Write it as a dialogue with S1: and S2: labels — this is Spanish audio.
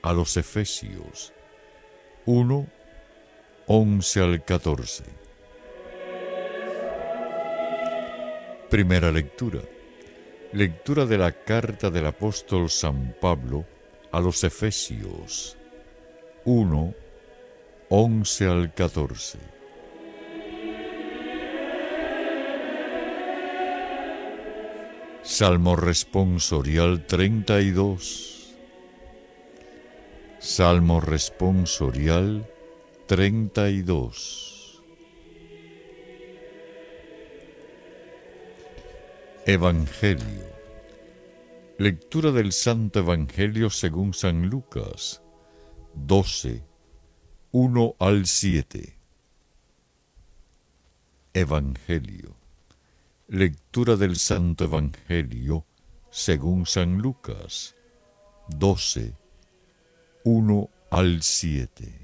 S1: a los Efesios 1, 11 al 14. Primera lectura. Lectura de la carta del apóstol San Pablo a los Efesios 1, 11 al 14. Salmo responsorial 32. Salmo responsorial 32. Evangelio. Lectura del Santo Evangelio según San Lucas 12, 1 al 7. Evangelio. Lectura del Santo Evangelio según San Lucas 12, 1 al 7.